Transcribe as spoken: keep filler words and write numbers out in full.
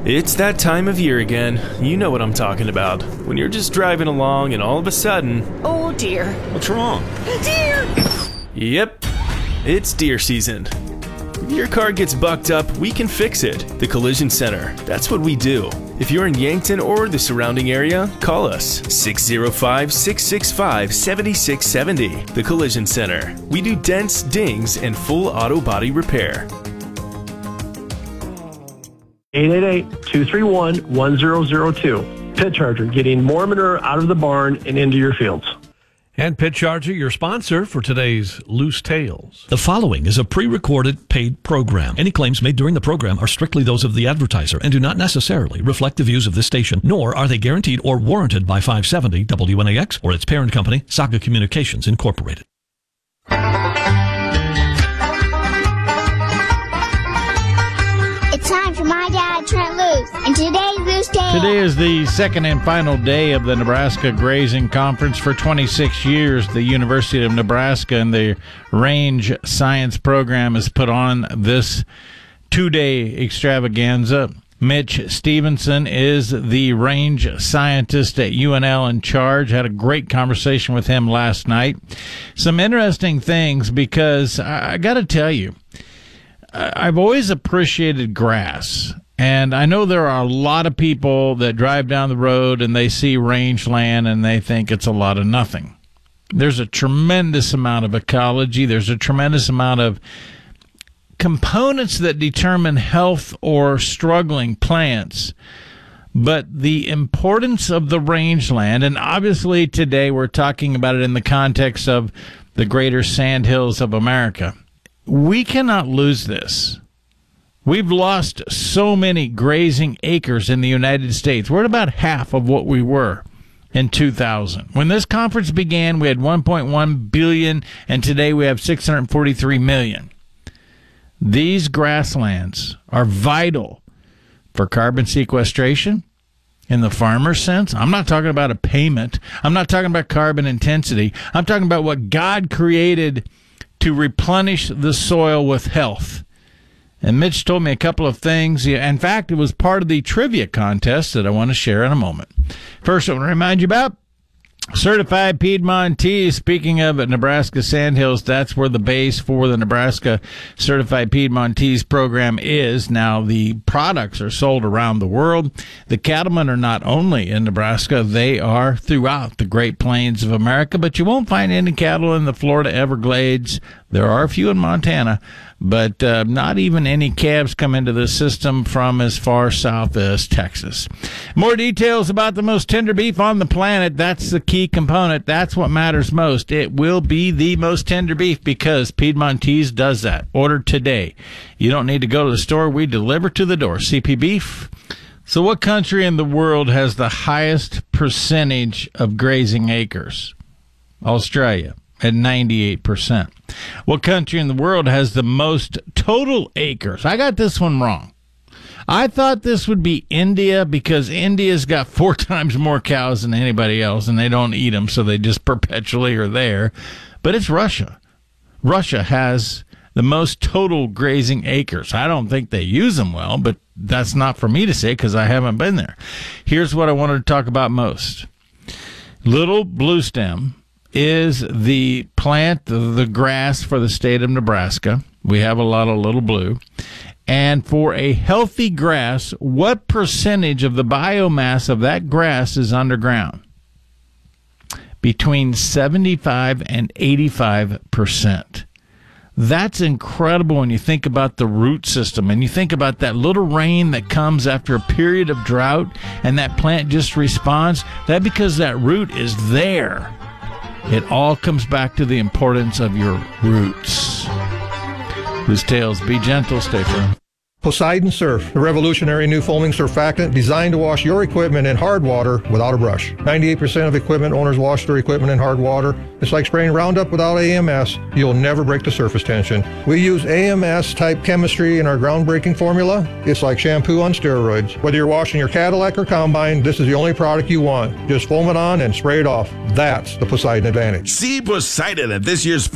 It's that time of year again. You know what I'm talking about. When you're just driving along and all of a sudden... Oh, dear. What's wrong? Deer! Yep, it's deer season. If your car gets bucked up, we can fix it. The Collision Center. That's what we do. If you're in Yankton or the surrounding area, call us six oh five, six six five, seven six seven oh. The Collision Center. We do dents, dings, and full auto body repair. eight eight eight, two three one, one zero zero two. Pit Charger, getting more manure out of the barn and into your fields. And Pit Charger, your sponsor for today's Loose Tales. The following is a pre-recorded paid program. Any claims made during the program are strictly those of the advertiser and do not necessarily reflect the views of this station, nor are they guaranteed or warranted by five seventy W N A X or its parent company, Saga Communications Incorporated. It's time for My Dad, Trent Loos, and today's Loose Tale. Today is the second and final day of the Nebraska Grazing Conference. For twenty-six years, the University of Nebraska and the Range Science Program has put on this two-day extravaganza. Mitch Stevenson is the range scientist at U N L in charge. Had a great conversation with him last night. Some interesting things, because I, I got to tell you, I've always appreciated grass, and I know there are a lot of people that drive down the road and they see rangeland and they think it's a lot of nothing. There's a tremendous amount of ecology. There's a tremendous amount of components that determine health or struggling plants. But the importance of the rangeland, and obviously today we're talking about it in the context of the greater sandhills of America. We cannot lose this. We've lost so many grazing acres in the United States. We're at about half of what we were in two thousand. When this conference began, we had one point one billion, and today we have six hundred forty-three million. These grasslands are vital for carbon sequestration in the farmer's sense. I'm not talking about a payment. I'm not talking about carbon intensity. I'm talking about what God created to replenish the soil with health. And Mitch told me a couple of things. In fact, it was part of the trivia contest that I want to share in a moment. First, I want to remind you about Certified Piedmontese. Speaking of Nebraska Sandhills, that's where the base for the Nebraska Certified Piedmontese program is. Now, the products are sold around the world. The cattlemen are not only in Nebraska, they are throughout the Great Plains of America, but you won't find any cattle in the Florida Everglades. There are a few in Montana, but uh, not even any calves come into the system from as far south as Texas. More details about the most tender beef on the planet. That's the key component. That's what matters most. It will be the most tender beef because Piedmontese does that. Order today. You don't need to go to the store. We deliver to the door. C P Beef. So what country in the world has the highest percentage of grazing acres? Australia. At ninety-eight percent. What country in the world has the most total acres? I got this one wrong. I thought this would be India because India's got four times more cows than anybody else, and they don't eat them, so they just perpetually are there. But it's Russia. Russia has the most total grazing acres. I don't think they use them well, but that's not for me to say because I haven't been there. Here's what I wanted to talk about most. Little bluestem is the plant, the grass for the state of Nebraska. We have a lot of little blue. And for a healthy grass, what percentage of the biomass of that grass is underground? Between seventy-five and eighty-five percent. That's incredible when you think about the root system and you think about that little rain that comes after a period of drought and that plant just responds. That's because that root is there. It all comes back to the importance of your roots. Loose Tales, be gentle, stay firm. Poseidon Surf, the revolutionary new foaming surfactant designed to wash your equipment in hard water without a brush. ninety-eight percent of equipment owners wash their equipment in hard water. It's like spraying Roundup without A M S. You'll never break the surface tension. We use A M S-type chemistry in our groundbreaking formula. It's like shampoo on steroids. Whether you're washing your Cadillac or Combine, this is the only product you want. Just foam it on and spray it off. That's the Poseidon advantage. See Poseidon at this year's